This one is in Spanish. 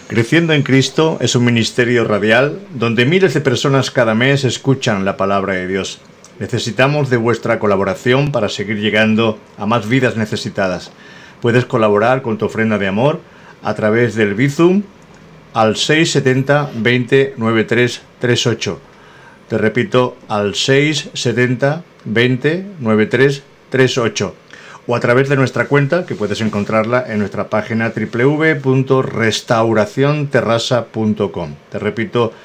Creciendo en Cristo es un ministerio radial donde miles de personas cada mes escuchan la palabra de Dios. Necesitamos de vuestra colaboración para seguir llegando a más vidas necesitadas. Puedes colaborar con tu ofrenda de amor a través del Bizum al 670 20 93 38. Te repito, al 670 20 93 38. O a través de nuestra cuenta, que puedes encontrarla en nuestra página www.restauracionterrassa.com. Te repito,